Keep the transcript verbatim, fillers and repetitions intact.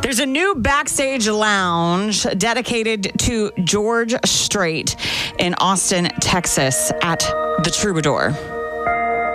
There's a new backstage lounge dedicated to George Strait in Austin, Texas at the Troubadour.